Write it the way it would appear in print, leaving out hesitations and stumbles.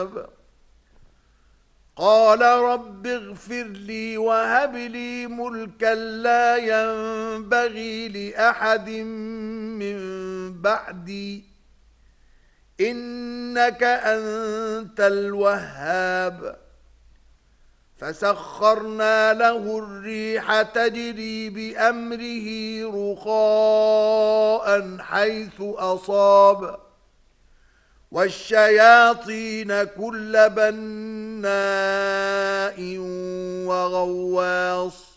الحساب قال رب اغفر لي وهب لي ملكا لا ينبغي لأحد من بعدي إنك أنت الوهاب فسخرنا له الريح تجري بأمره رخاء حيث أصاب والشياطين كل بناء وغواص